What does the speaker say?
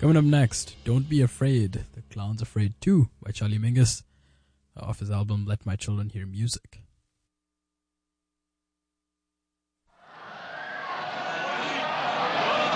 Coming up next, Don't Be Afraid, The Clown's Afraid Too by Charlie Mingus off his album Let My Children Hear Music.